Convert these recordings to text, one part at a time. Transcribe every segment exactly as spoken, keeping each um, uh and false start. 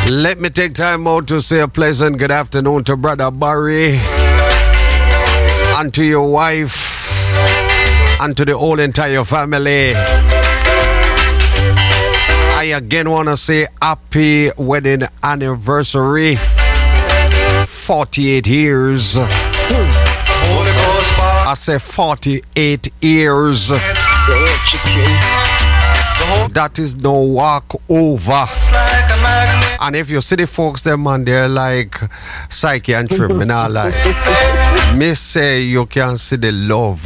Let me take time out to say a pleasant good afternoon to Brother Barry and to your wife and to the whole entire family. I again want to say happy wedding anniversary. forty-eight years. I say forty-eight years. That is no walk over. And if you see the folks them man, they're like Psyche and Trim, me not like. Me say you can see the love.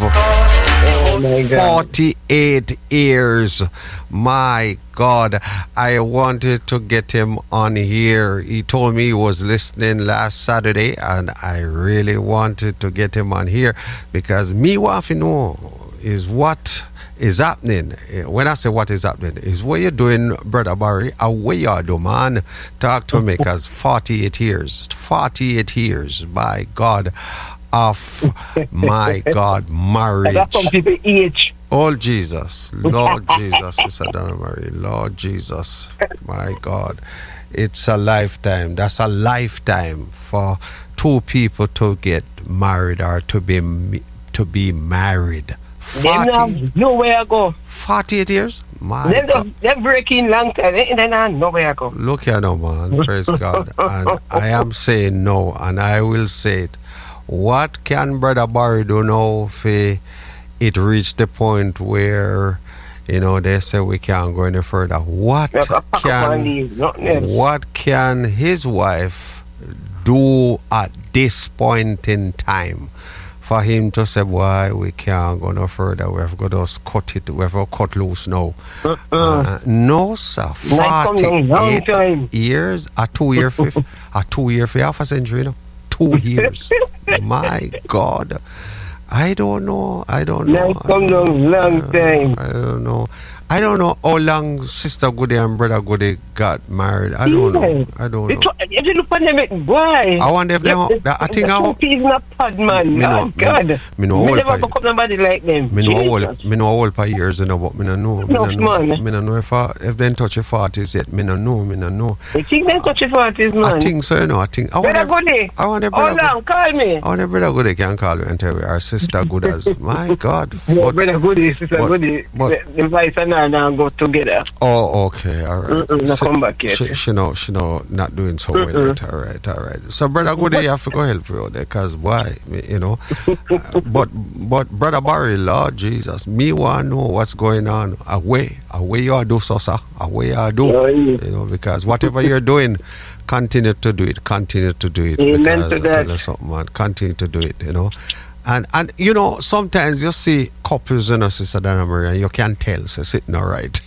Oh my God. forty-eight years. My God. I wanted to get him on here. He told me he was listening last Saturday, and I really wanted to get him on here because me want to know is what is happening. When I say what is happening, is what you're doing, Brother Barry, and what you do, man. Talk to me, because forty-eight years. forty-eight years, by God, of my God, marriage. That's some people age. Oh, Jesus. Lord Jesus, Sister Donna Marie. Lord Jesus, my God. It's a lifetime. That's a lifetime for two people to get married or to be to be married. Them have nowhere to go. forty-eight years? My Them, God. them breaking long time. They don't have nowhere to go. Look here now, man. Praise God. And I am saying no, and I will say it. What can Brother Barry do now if it reached the point where, you know, they say we can't go any further? What can, what can his wife do at this point in time for him to say, boy, we can't go no further, we have got to just cut it, we have to cut loose now? Uh-uh. Uh, no, sir. forty-eight years, a two year, a two year for half a century, you know? Two years. My God. I don't know. I don't know. Come long, long time. I don't know. I don't know how long Sister Goody and Brother Goody got married. I don't know. I don't know. If you look at them, boy. I wonder if they. I think I. He's not bad, man. Oh God. Me know me never become somebody like them. Me know all. Me know all for years, you know, but me no know. Me no know. Me no know if I, if they touch your forties yet. Me no know. Me no know. You think they touch your forties, man? I think so. You know. I think. I Brother Goody. I want Hold on, call me. I want Brother Goody can call you and tell me our Sister Goodas. My God. But, Brother Goody, Sister but, Goody. But, the vice and I now go together. Oh, okay, all right. Mm-mm, she, come back yet. She, she know, she know, not doing so well. Right, all right, all right. So, Brother Goody, you have to go help you out there, cause why, you know? uh, but, but Brother Barry, Lord Jesus, me want to know what's going on. Away, away you do, so sir. Away you do, oh, you know, because whatever you're doing, continue to do it. Continue to do it. Amen because to that. I tell you something, man. Continue to do it. You know. And, and you know, sometimes you see couples, you know, Sister Donna Maria, you can tell, so sitting all right.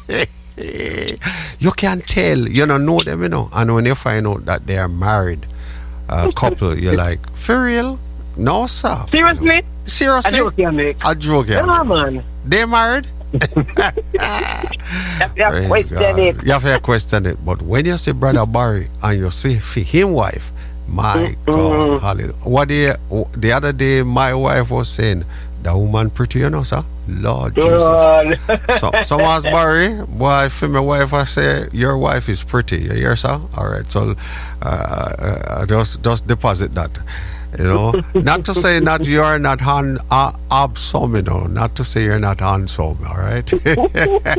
You can tell, you don't know them, you know. And when you find out that they are married, uh, couple, you're like, for real? No, sir. Seriously? You know. Seriously? A joke, yeah, mate. A joke, yeah. Yeah, man. They're married? You have to question it. You have to question it. But when you see Brother Barry and you see him wife, my Mm-hmm. God, hallelujah. What the, the other day, my wife was saying, the woman pretty, you know, sir? Lord Jesus. so, so as Barry, boy, for my wife, I say, your wife is pretty. You hear, sir? All right, so uh, uh, just, just deposit that. You know, not to say that you are not han, uh, absome, you know, not to say you're not handsome, all right?